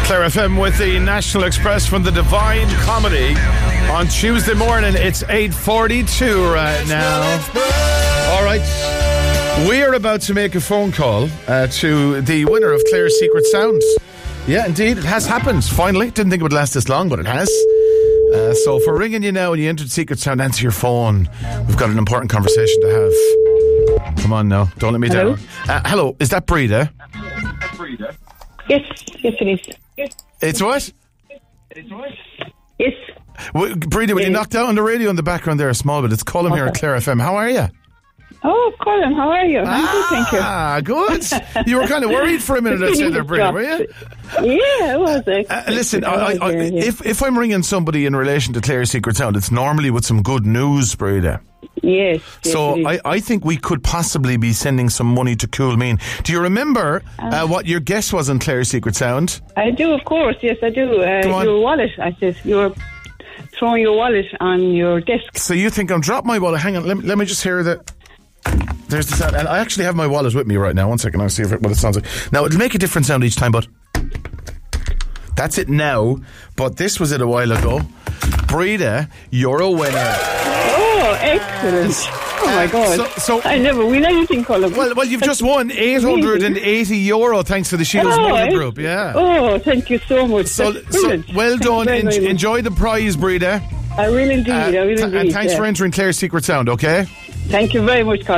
Clare FM with the National Express from the Divine Comedy on Tuesday morning. It's 8:42 right now. All right. We are about to make a phone call to the winner of Clare's Secret Sound. Yeah, indeed. It has happened. Finally. Didn't think it would last this long, but it has. So if we're ringing you now and you entered Secret Sound, answer your phone. We've got an important conversation to have. Come on now. Don't let me down. Hello. Is that Breda? Yes, it is. It's what? Yes. Breda, will you knock down the radio in the background there a small bit? It's Colin here at Clare FM. How are you? Oh, Colin, how are you? I'm good, thank you. Ah, good. You were kind of worried for a minute, I'd say there, Breda, were you? Yeah, it was. Listen, if I'm ringing somebody in relation to Clare's Secret Sound, it's normally with some good news, Breda. Yes. So I think we could possibly be sending some money to Cool Mean. Do you remember what your guess was on Clare's Secret Sound? I do, of course. Yes, I do. Your wallet. I said you were throwing your wallet on your desk. So you think I'm dropping my wallet? Hang on, let me just hear that. There's the sound. And I actually have my wallet with me right now. 1 second, I'll see what it sounds like. Now, it'll make a different sound each time, but that's it now. But this was it a while ago. Breda, you're a winner. Oh, excellent. Oh, my God. So I never win anything, Colin. Well, you've just won €880 thanks to the Shields Motor Group, yeah. Oh, thank you so much. So well done. Enjoy the prize, Breda. I will indeed. And thanks for entering Clare's Secret Sound, okay? Thank you very much, Colin.